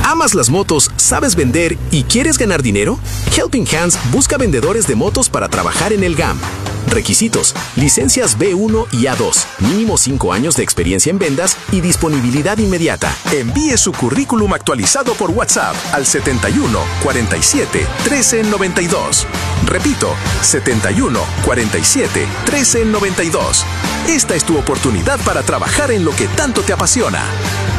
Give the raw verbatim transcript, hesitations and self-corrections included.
¿Amas las motos, sabes vender y quieres ganar dinero? Helping Hands busca vendedores de motos para trabajar en el G A M. Requisitos: licencias B uno y A dos, mínimo cinco años de experiencia en ventas y disponibilidad inmediata. Envíe su currículum actualizado por WhatsApp al setenta y uno, cuarenta y siete, trece, noventa y dos. Repito, setenta y uno, cuarenta y siete, trece, noventa y dos. Esta es tu oportunidad para trabajar en lo que tanto te apasiona.